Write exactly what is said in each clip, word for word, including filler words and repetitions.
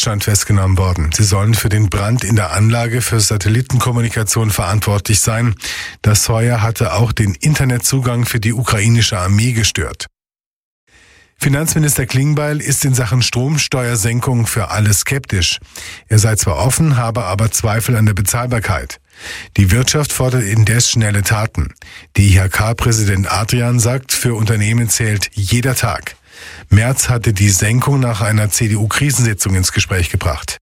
Deutschland festgenommen worden. Sie sollen für den Brand in der Anlage für Satellitenkommunikation verantwortlich sein. Das Feuer hatte auch den Internetzugang für die ukrainische Armee gestört. Finanzminister Klingbeil ist in Sachen Stromsteuersenkung für alle skeptisch. Er sei zwar offen, habe aber Zweifel an der Bezahlbarkeit. Die Wirtschaft fordert indes schnelle Taten. Die I H K-Präsident Adrian sagt, für Unternehmen zählt jeder Tag. Merz hatte die Senkung nach einer C D U-Krisensitzung ins Gespräch gebracht.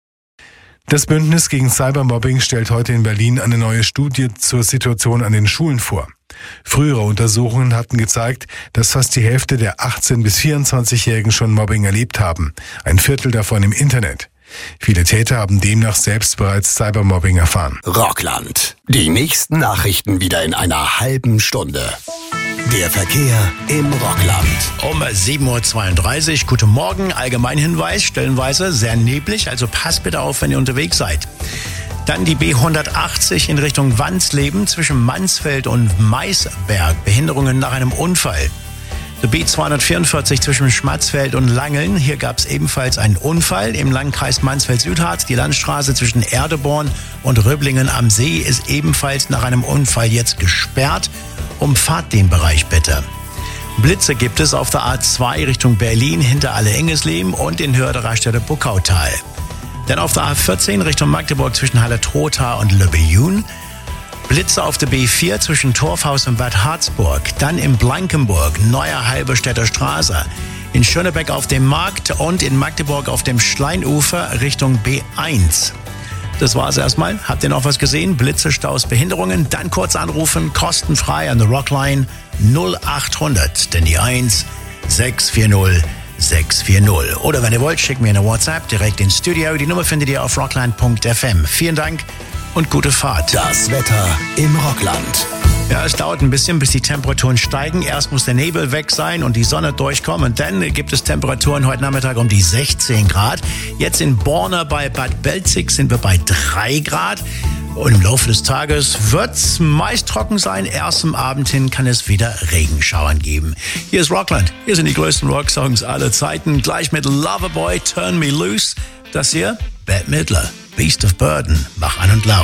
Das Bündnis gegen Cybermobbing stellt heute in Berlin eine neue Studie zur Situation an den Schulen vor. Frühere Untersuchungen hatten gezeigt, dass fast die Hälfte der achtzehn- bis vierundzwanzigjährigen schon Mobbing erlebt haben, ein Viertel davon im Internet. Viele Täter haben demnach selbst bereits Cybermobbing erfahren. Rockland. Die nächsten Nachrichten wieder in einer halben Stunde. Der Verkehr im Rockland. Um sieben Uhr zweiunddreißig, guten Morgen, Allgemeinhinweis, stellenweise sehr neblig, also passt bitte auf, wenn ihr unterwegs seid. Dann die B hundertachtzig in Richtung Wandsleben zwischen Mansfeld und Maisberg, Behinderungen nach einem Unfall. Die B zweihundertvierundvierzig zwischen Schmatzfeld und Langeln, hier gab es ebenfalls einen Unfall im Landkreis Mansfeld-Südharz. Die Landstraße zwischen Erdeborn und Röblingen am See ist ebenfalls nach einem Unfall jetzt gesperrt. Umfahrt den Bereich bitte. Blitze gibt es auf der A zwei Richtung Berlin hinter Alle-Engesleben und in Höhe der Raststätte Buckautal. Dann auf der A vierzehn Richtung Magdeburg zwischen Halle-Trotha und Löbejun. Blitze auf der B vier zwischen Torfhaus und Bad Harzburg. Dann in Blankenburg, Neuer Halberstädter Straße. In Schönebeck auf dem Markt und in Magdeburg auf dem Schleinufer Richtung B eins. Das war's erstmal. Habt ihr noch was gesehen? Blitze, Staus, Behinderungen? Dann kurz anrufen, kostenfrei an der Rockline null achthundert, denn die eins sechs vier null sechs vier null. Oder wenn ihr wollt, schickt mir eine WhatsApp direkt ins Studio. Die Nummer findet ihr auf rockland punkt f m. Vielen Dank und gute Fahrt. Das Wetter im Rockland. Ja, es dauert ein bisschen, bis die Temperaturen steigen. Erst muss der Nebel weg sein und die Sonne durchkommen. Und dann gibt es Temperaturen heute Nachmittag um die sechzehn Grad. Jetzt in Borna bei Bad Belzig sind wir bei drei Grad. Und im Laufe des Tages wird es meist trocken sein. Erst am Abend hin kann es wieder Regenschauern geben. Hier ist Rockland. Hier sind die größten Rocksongs aller Zeiten. Gleich mit Loverboy, Turn Me Loose. Das hier, Bette Midler, Beast of Burden, Mach an und laut.